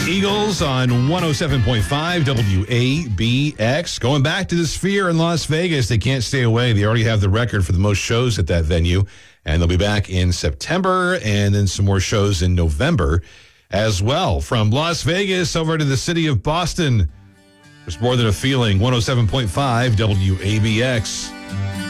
Eagles on 107.5 WABX. Going back to the Sphere in Las Vegas. They can't stay away. They already have the record for the most shows at that venue. And they'll be back in September and then some more shows in November as well. From Las Vegas over to the city of Boston. There's more than a feeling. 107.5 WABX.